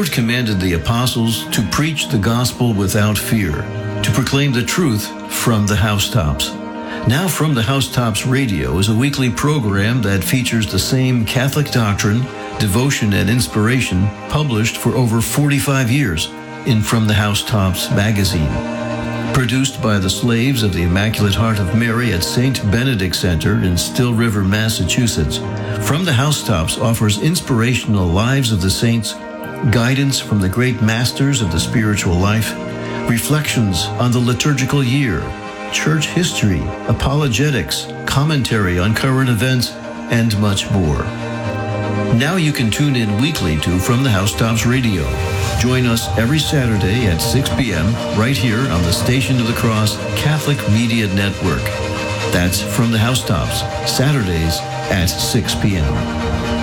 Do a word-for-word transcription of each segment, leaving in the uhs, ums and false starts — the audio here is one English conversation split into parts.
God commanded the apostles to preach the gospel without fear, to proclaim the truth from the housetops. Now From the Housetops Radio is a weekly program that features the same Catholic doctrine, devotion, and inspiration published for over forty-five years in From the Housetops magazine. Produced by the Slaves of the Immaculate Heart of Mary at Saint Benedict Center in Still River, Massachusetts, From the Housetops offers inspirational lives of the saints, guidance from the great masters of the spiritual life, reflections on the liturgical year, church history, apologetics, commentary on current events, and much more. Now you can tune in weekly to From the Housetops Radio. Join us every Saturday at six p.m. right here on the Station of the Cross Catholic Media Network. That's From the Housetops, Saturdays at six p.m.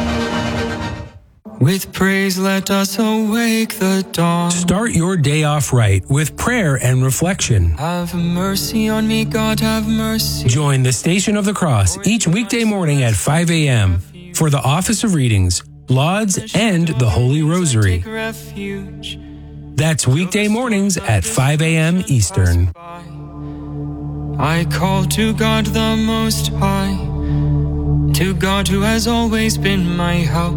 With praise, let us awake the dawn. Start your day off right with prayer and reflection. Have mercy on me, God, have mercy. Join the Station of the Cross each weekday morning at five a.m. for the Office of Readings, Lauds, and the Holy Rosary. That's weekday mornings at five a.m. Eastern. I call to God the Most High, to God who has always been my help.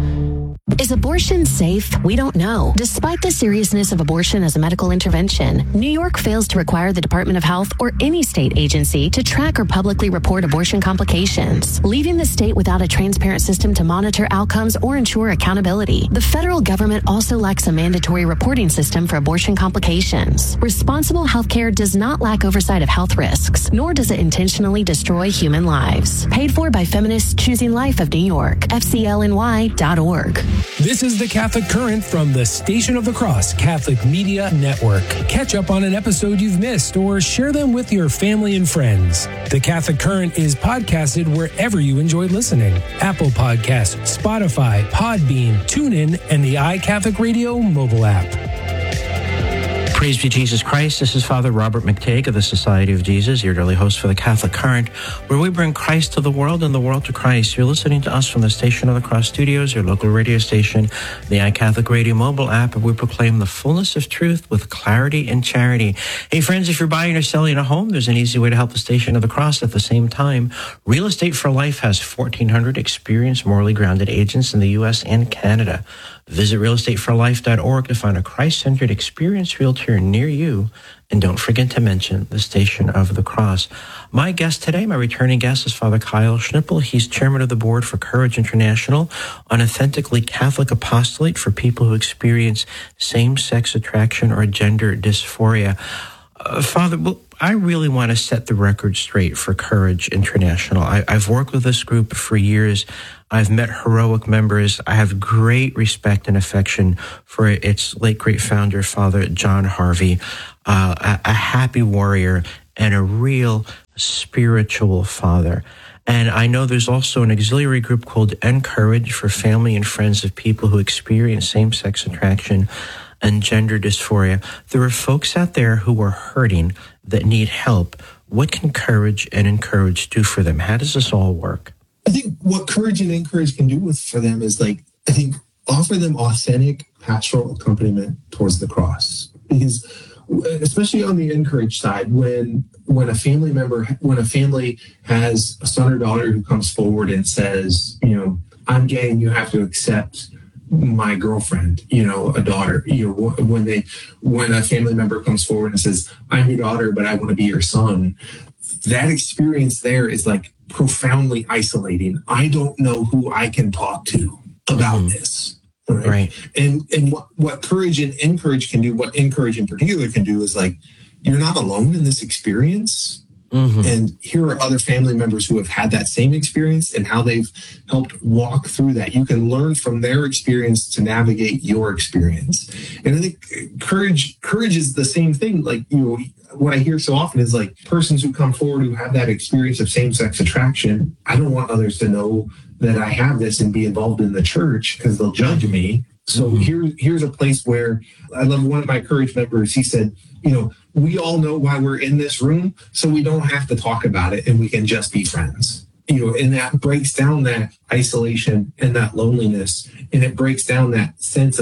Is abortion safe? We don't know. Despite the seriousness of abortion as a medical intervention, New York fails to require the Department of Health or any state agency to track or publicly report abortion complications, leaving the state without a transparent system to monitor outcomes or ensure accountability. The federal government also lacks a mandatory reporting system for abortion complications. Responsible healthcare does not lack oversight of health risks, nor does it intentionally destroy human lives. Paid for by Feminists Choosing Life of New York, F C L N Y dot org. This is the Catholic Current from the Station of the Cross Catholic Media Network. Catch up on an episode you've missed or share them with your family and friends. The Catholic Current is podcasted wherever you enjoy listening. Apple Podcasts, Spotify, Podbean, TuneIn, and the iCatholic Radio mobile app. Praise be Jesus Christ. This is Father Robert McTague of the Society of Jesus, your daily host for the Catholic Current, where we bring Christ to the world and the world to Christ. You're listening to us from the Station of the Cross Studios, your local radio station, the iCatholic Radio mobile app, and we proclaim the fullness of truth with clarity and charity. Hey, friends, if you're buying or selling a home, there's an easy way to help the Station of the Cross at the same time. Real Estate for Life has fourteen hundred experienced, morally grounded agents in the U S and Canada. Visit real estate for life dot org to find a Christ-centered, experienced realtor near you. And don't forget to mention the Station of the Cross. My guest today, my returning guest, is Father Kyle Schnippel. He's chairman of the board for Courage International, an authentically Catholic apostolate for people who experience same-sex attraction or gender dysphoria. Uh, Father, well, I really want to set the record straight for Courage International. I, I've worked with this group for years. I've met heroic members. I have great respect and affection for its late great founder, Father John Harvey, uh, a, a happy warrior and a real spiritual father. And I know there's also an auxiliary group called Encourage for family and friends of people who experience same-sex attraction and gender dysphoria. There are folks out there who are hurting that need help. What can Courage and Encourage do for them? How does this all work? I think what Courage and Encourage can do with for them is like, I think, offer them authentic pastoral accompaniment towards the cross. Because especially on the Encourage side, when when a family member, when a family has a son or daughter who comes forward and says, you know, I'm gay and you have to accept my girlfriend, you know, a daughter, you know, when they, when a family member comes forward and says, I'm your daughter, but I want to be your son, that experience there is like profoundly isolating. I don't know who I can talk to about mm-hmm. this. Right. right. And, and what, what Courage and Encourage can do, what Encourage in particular can do is like, you're not alone in this experience. Mm-hmm. And here are other family members who have had that same experience and how they've helped walk through that. You can learn from their experience to navigate your experience. And I think courage, courage is the same thing. Like, you know, what I hear so often is like persons who come forward who have that experience of same-sex attraction. I don't want others to know that I have this and be involved in the church because they'll judge me. So mm-hmm. here, here's a place where I love one of my Courage members. He said, you know, we all know why we're in this room, so we don't have to talk about it and we can just be friends. You know, and that breaks down that isolation and that loneliness. And it breaks down that sense of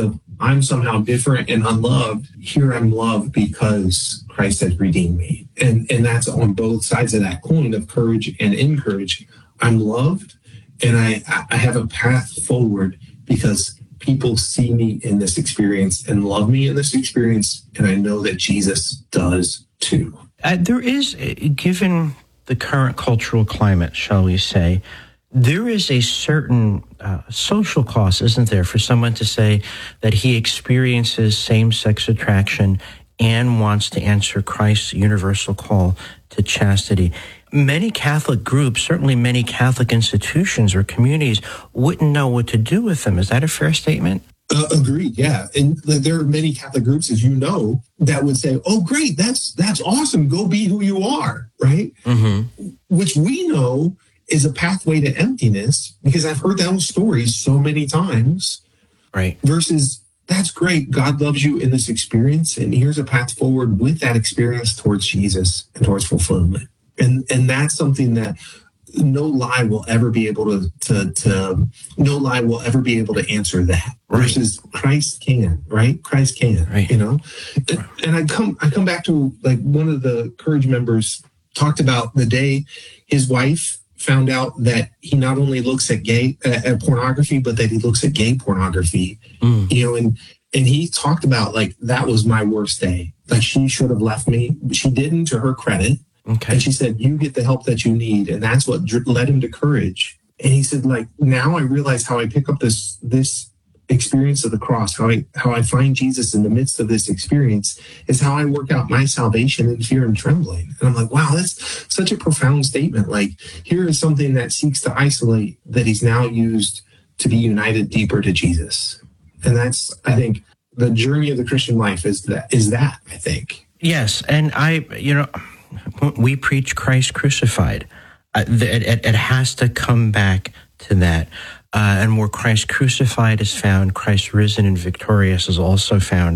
I'm somehow different and unloved. Here I'm loved because Christ has redeemed me. And, and that's on both sides of that coin of courage and encourage. I'm loved, and I, I have a path forward because people see me in this experience and love me in this experience, and I know that Jesus does too. Uh, there is, given the current cultural climate, shall we say, there is a certain uh, social cost, isn't there, for someone to say that he experiences same-sex attraction and wants to answer Christ's universal call to chastity. Many Catholic groups, certainly many Catholic institutions or communities, wouldn't know what to do with them. Is that a fair statement? Uh, agreed, yeah. And there are many Catholic groups, as you know, that would say, oh, great, that's that's awesome. Go be who you are, right? Mm-hmm. Which we know is a pathway to emptiness, because I've heard those stories so many times. Right. Versus, that's great. God loves you in this experience, and here's a path forward with that experience towards Jesus and towards fulfillment. And and that's something that no lie will ever be able to, to, to no lie will ever be able to answer that. Right. Versus Christ can, right? Christ can, right. You know? And, and I come, I come back to, like, one of the Courage members talked about the day his wife found out that he not only looks at gay, uh, at pornography, but that he looks at gay pornography, mm. you know, and, and he talked about, like, that was my worst day. Like, she should have left me. She didn't, to her credit. Okay. And she said, you get the help that you need. And that's what led him to courage. And he said, like, now I realize how I pick up this, this experience of the cross, how I, how I find Jesus in the midst of this experience is how I work out my salvation in fear and trembling. And I'm like, wow, that's such a profound statement. Like, here is something that seeks to isolate that he's now used to be united deeper to Jesus. And that's, I think, the journey of the Christian life is that, is that, I think. Yes. And I, you know, we preach Christ crucified. Uh, it, it, it has to come back to that. Uh, and where Christ crucified is found, Christ risen and victorious is also found.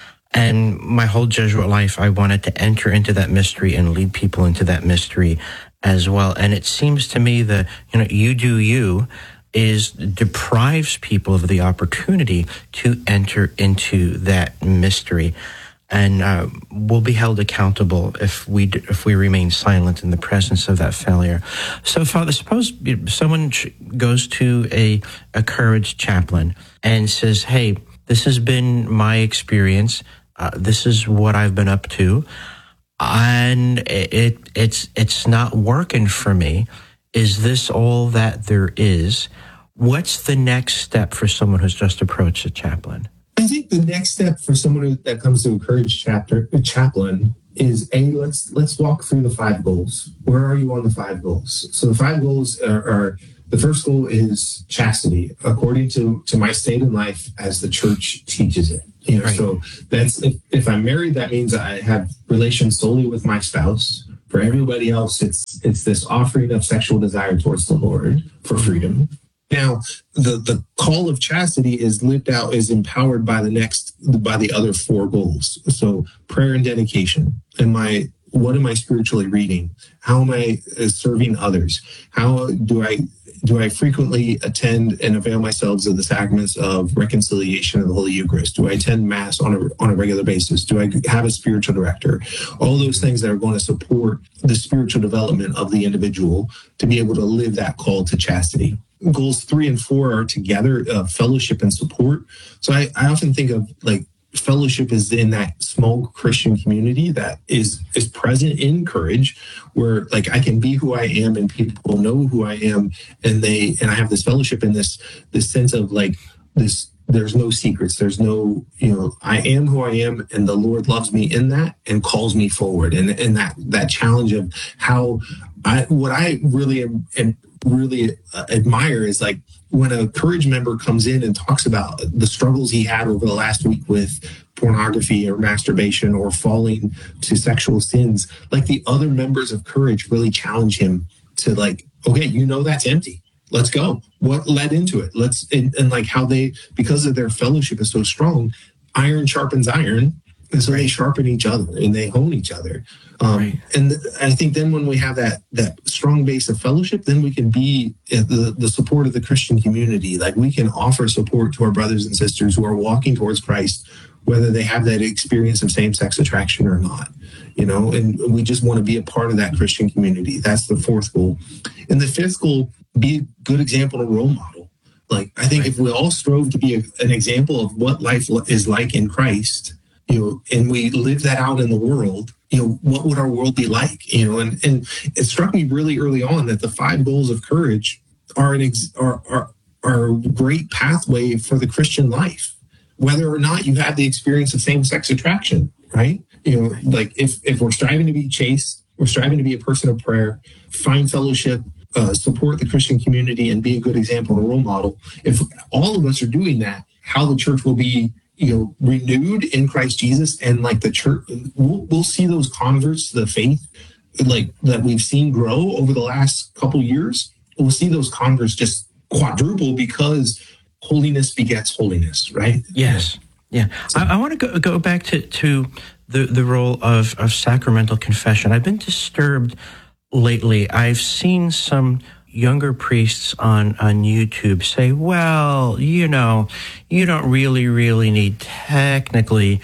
And my whole Jesuit life, I wanted to enter into that mystery and lead people into that mystery as well. And it seems to me that, you know, you do you is deprives people of the opportunity to enter into that mystery. And uh, we'll be held accountable if we if we remain silent in the presence of that failure. So, Father, suppose someone goes to a, a Courage chaplain and says, hey, this has been my experience. Uh, this is what I've been up to. And it, it it's it's not working for me. Is this all that there is? What's the next step for someone who's just approached a chaplain? I think the next step for someone who, that comes to a Courage chapter, a chaplain is, A, let's let's walk through the five goals. Where are you on the five goals? So the five goals are, are the first goal is chastity, according to, to my state in life as the church teaches it. You know, right. So that's, if, if I'm married, that means I have relations solely with my spouse. For everybody else, it's it's this offering of sexual desire towards the Lord for freedom. Now, the, the call of chastity is lived out, is empowered by the next, by the other four goals. So prayer and dedication. Am I, what am I spiritually reading? How am I serving others? How do I, do I frequently attend and avail myself of the sacraments of reconciliation of the Holy Eucharist? Do I attend Mass on a, on a regular basis? Do I have a spiritual director? All those things that are going to support the spiritual development of the individual to be able to live that call to chastity. Goals three and four are together, uh, fellowship and support. So I, I often think of, like, fellowship is in that small Christian community that is is present in Courage, where, like, I can be who I am and people know who I am, and they and I have this fellowship in this this sense of, like, this. There's no secrets. There's no, you know, I am who I am, and the Lord loves me in that and calls me forward. And and that that challenge of how I what I really am. am really uh, admire is, like, when a Courage member comes in and talks about the struggles he had over the last week with pornography or masturbation or falling to sexual sins, like, the other members of Courage really challenge him to, like, okay, you know, that's empty. Let's go. What led into it? Let's, and, and like how they, because of their fellowship is so strong, iron sharpens iron. And so right. they sharpen each other and they hone each other. Um, right. And th- I think then when we have that that strong base of fellowship, then we can be the, the support of the Christian community. Like we can offer support to our brothers and sisters who are walking towards Christ, whether they have that experience of same-sex attraction or not, you know, and we just want to be a part of that Christian community. That's the fourth goal. And the fifth goal, be a good example and role model. Like, I think right. if we all strove to be a, an example of what life is like in Christ, you know, and we live that out in the world, you know, what would our world be like? You know, and, and it struck me really early on that the five goals of courage are an ex, are, are, are a great pathway for the Christian life, whether or not you have the experience of same-sex attraction, right? You know, like if, if we're striving to be chaste, we're striving to be a person of prayer, find fellowship, uh, support the Christian community, and be a good example and a role model. If all of us are doing that, how the church will be, you know, renewed in Christ Jesus, and like the church, we'll, we'll see those converts to the faith, like that we've seen grow over the last couple years. We'll see those converts just quadruple because holiness begets holiness, right? Yes. Yeah. So, I, I want to go, go back to, to the, the role of, of sacramental confession. I've been disturbed lately. I've seen some younger priests on, on YouTube say, well, you know, you don't really, really need technically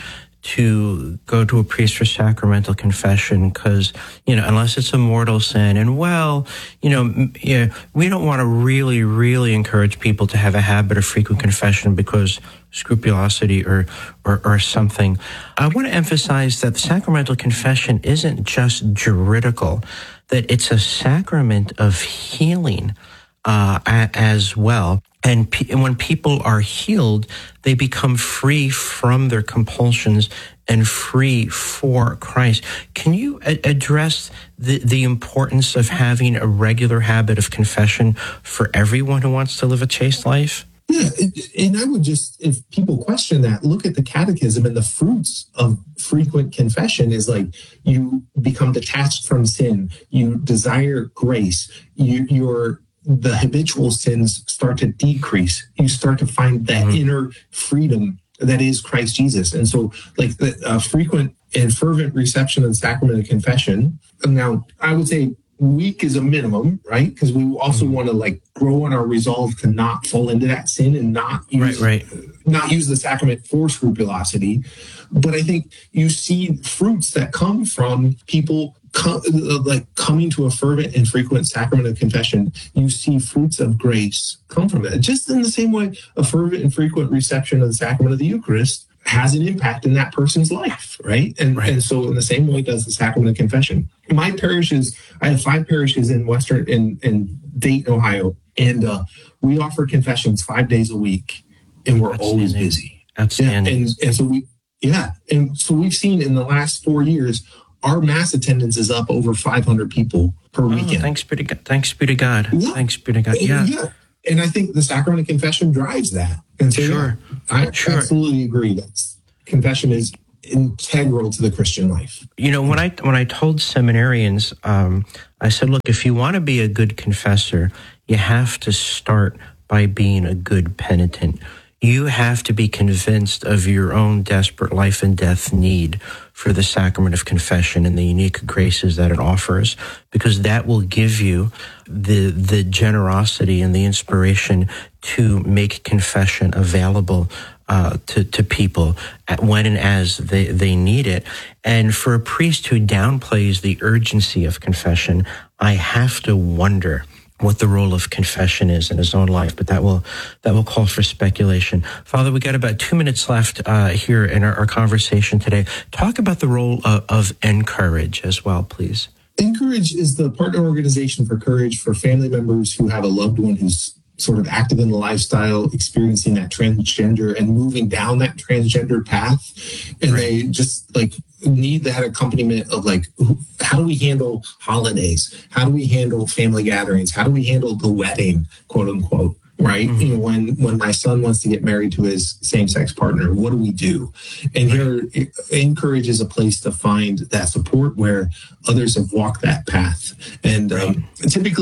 to go to a priest for sacramental confession because, you know, unless it's a mortal sin. And, well, you know, yeah, we don't want to really, really encourage people to have a habit of frequent confession because scrupulosity or, or, or something. I want to emphasize that the sacramental confession isn't just juridical, that it's a sacrament of healing uh, as well. And, pe- and when people are healed, they become free from their compulsions and free for Christ. Can you a- address the, the importance of having a regular habit of confession for everyone who wants to live a chaste life? Yeah, and I would just, if people question that, look at the catechism, and the fruits of frequent confession is like you become detached from sin, you desire grace, you, you're the habitual sins start to decrease. You start to find that mm-hmm. inner freedom that is Christ Jesus. And so like the uh, frequent and fervent reception of the sacrament of confession. Now, I would say week is a minimum, right? Because we also mm-hmm. want to like grow in our resolve to not fall into that sin and not use, right, right. not use the sacrament for scrupulosity. But I think you see fruits that come from people Com- like coming to a fervent and frequent sacrament of confession. You see fruits of grace come from it. Just in the same way, a fervent and frequent reception of the sacrament of the Eucharist has an impact in that person's life, right? And right. and so in the same way does the sacrament of confession. My parish is, I have five parishes in Western, in, in Dayton, Ohio, and uh, we offer confessions five days a week, and we're always busy. Outstanding. Yeah, and, and so we, yeah, and so we've seen in the last four years, our mass attendance is up over five hundred people per oh, weekend. Thanks be to God. Thanks be to God. Yeah. Thanks be to God. Yeah. yeah. And I think the sacrament of confession drives that. And so, sure. Yeah, I sure. absolutely agree. That's, confession is integral to the Christian life. You know, when I when I told seminarians, um, I said, look, if you want to be a good confessor, you have to start by being a good penitent. You have to be convinced of your own desperate life and death need for the sacrament of confession and the unique graces that it offers, because that will give you the the generosity and the inspiration to make confession available uh, to, to people at when and as they, they need it. And for a priest who downplays the urgency of confession, I have to wonder what the role of confession is in his own life, but that will that will call for speculation. Father, we got about two minutes left uh, here in our, our conversation today. Talk about the role of, of Encourage as well, please. Encourage is the partner organization for courage for family members who have a loved one who's sort of active in the lifestyle, experiencing that transgender and moving down that transgender path. And right. they just like need that accompaniment of like, how do we handle holidays? How do we handle family gatherings? How do we handle the wedding, quote unquote? Right. Mm-hmm. You know, when, when my son wants to get married to his same-sex partner, what do we do? And right. here, Encourage is a place to find that support where others have walked that path. And right. um, typically,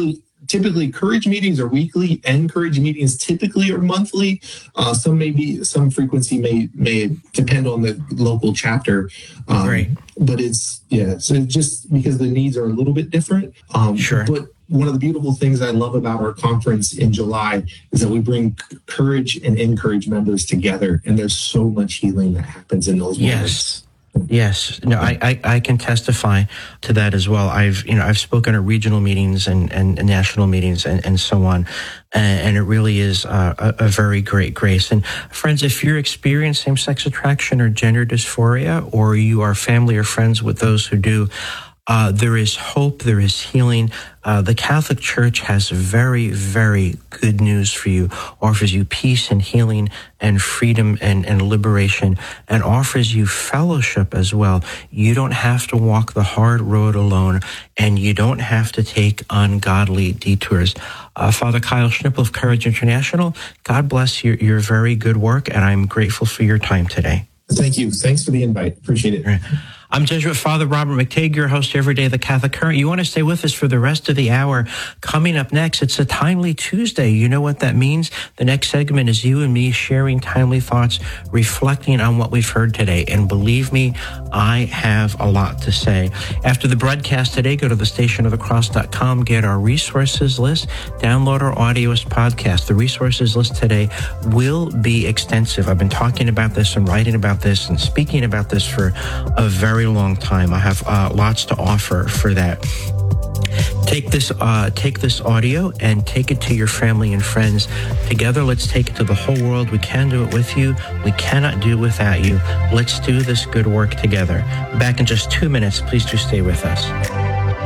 typically Courage meetings are weekly, and Courage meetings typically are monthly. Uh, some may be, some frequency may may depend on the local chapter. Um, Great. But it's, yeah, so just because the needs are a little bit different. Um, Sure. But one of the beautiful things I love about our conference in July is that we bring Courage and Encourage members together, and there's so much healing that happens in those moments. Yes. Yes, no, I, I, I can testify to that as well. I've, you know, I've spoken at regional meetings and, and, and national meetings and, and so on. And, and it really is uh, a, a very great grace. And friends, if you're experiencing same-sex attraction or gender dysphoria, or you are family or friends with those who do, Uh, there is hope, there is healing. Uh, the Catholic Church has very, very good news for you, offers you peace and healing and freedom and, and liberation, and offers you fellowship as well. You don't have to walk the hard road alone, and you don't have to take ungodly detours. Uh, Father Kyle Schnippel of Courage International, God bless your, your very good work, and I'm grateful for your time today. Thank you. Thanks for the invite. Appreciate it. I'm Jesuit Father Robert McTague, your host every day of the Catholic Current. You want to stay with us for the rest of the hour. Coming up next, it's a Timely Tuesday. You know what that means? The next segment is you and me sharing timely thoughts, reflecting on what we've heard today. And believe me, I have a lot to say. After the broadcast today, go to the station of the cross dot com, get our resources list, download our audio as podcast. The resources list today will be extensive. I've been talking about this and writing about this and speaking about this for a very long time. I have uh, lots to offer for that. Take this, uh, take this audio and take it to your family and friends. Together, let's take it to the whole world. We can do it with you. We cannot do it without you. Let's do this good work together. Back in just two minutes. Please do stay with us.